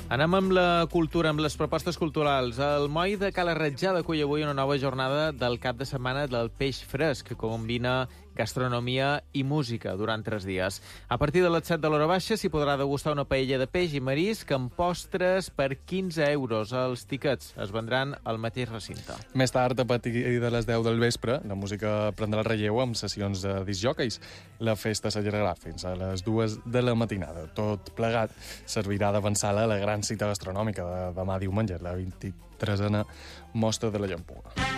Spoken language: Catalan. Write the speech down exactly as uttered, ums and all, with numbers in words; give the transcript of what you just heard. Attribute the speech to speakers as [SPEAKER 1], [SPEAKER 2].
[SPEAKER 1] Anem amb la cultura, amb les propostes culturals. El Moll de Cala Ratjada acull avui una nova jornada del cap de setmana del peix fresc, que combina gastronomia i música durant tres dies. A partir de les set de l'hora baixa s'hi podrà degustar una paella de peix i marisc amb postres per quinze euros. Els tiquets es vendran al mateix recinte.
[SPEAKER 2] Més tard, a partir de les deu del vespre, la música prendrà relleu amb sessions de discjòqueis. La festa s'allargarà fins a les dues de la matinada. Tot plegat servirà d'avançada a la gran cita gastronòmica de demà diumenge, la vint-i-tresena Mostra de la Llampuga.